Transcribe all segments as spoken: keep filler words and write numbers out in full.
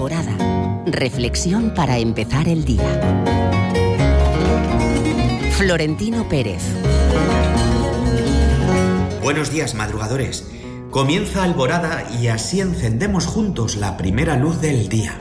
Alborada. Reflexión para empezar el día. Florentino Pérez. Buenos días, madrugadores. Comienza Alborada y así encendemos juntos la primera luz del día.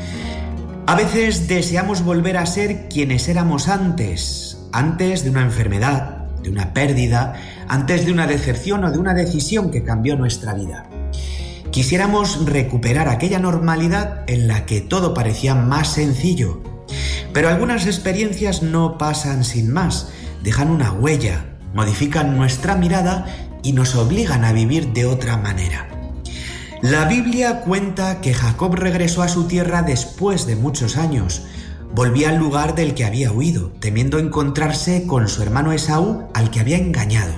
A veces deseamos volver a ser quienes éramos antes, antes de una enfermedad, de una pérdida, antes de una decepción o de una decisión que cambió nuestra vida. Quisiéramos recuperar aquella normalidad en la que todo parecía más sencillo, pero algunas experiencias no pasan sin más, dejan una huella, modifican nuestra mirada y nos obligan a vivir de otra manera. La Biblia cuenta que Jacob regresó a su tierra después de muchos años. Volvía al lugar del que había huido, temiendo encontrarse con su hermano Esaú, al que había engañado.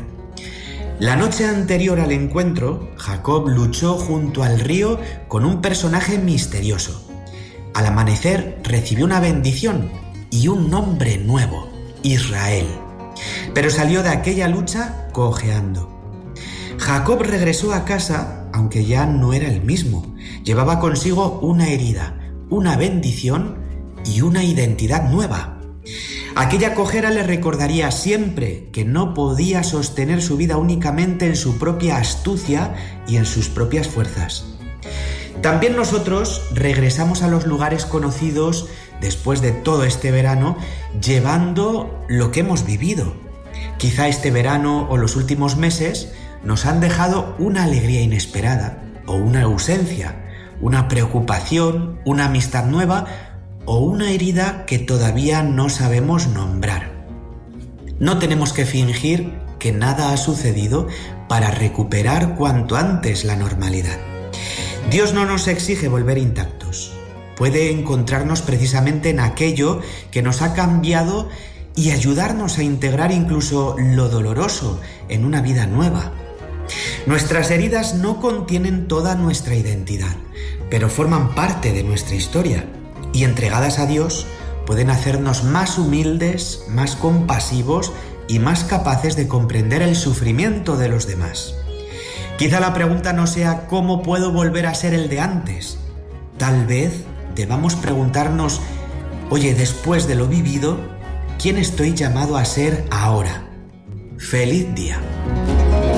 La noche anterior al encuentro, Jacob luchó junto al río con un personaje misterioso. Al amanecer recibió una bendición y un nombre nuevo, Israel. Pero salió de aquella lucha cojeando. Jacob regresó a casa, aunque ya no era el mismo. Llevaba consigo una herida, una bendición y una identidad nueva. Aquella cojera le recordaría siempre que no podía sostener su vida únicamente en su propia astucia y en sus propias fuerzas. También nosotros regresamos a los lugares conocidos después de todo este verano, llevando lo que hemos vivido. Quizá este verano o los últimos meses nos han dejado una alegría inesperada o una ausencia, una preocupación, una amistad nueva o una herida que todavía no sabemos nombrar. No tenemos que fingir que nada ha sucedido para recuperar cuanto antes la normalidad. Dios no nos exige volver intactos. Puede encontrarnos precisamente en aquello que nos ha cambiado y ayudarnos a integrar incluso lo doloroso en una vida nueva. Nuestras heridas no contienen toda nuestra identidad, pero forman parte de nuestra historia y entregadas a Dios pueden hacernos más humildes, más compasivos y más capaces de comprender el sufrimiento de los demás. Quizá la pregunta no sea ¿cómo puedo volver a ser el de antes? Tal vez debamos preguntarnos, oye, después de lo vivido, ¿quién estoy llamado a ser ahora? ¡Feliz día!